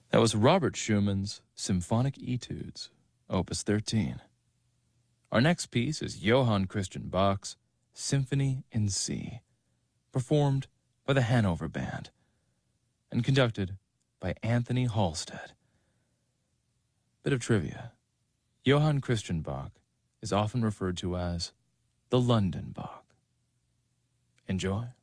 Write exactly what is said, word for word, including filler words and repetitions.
That was Robert Schumann's Symphonic Etudes, Opus thirteen. Our next piece is Johann Christian Bach's Symphony in C, performed by the Hanover Band and conducted by Anthony Halstead. Bit of trivia. Johann Christian Bach is often referred to as the London Bach. Enjoy.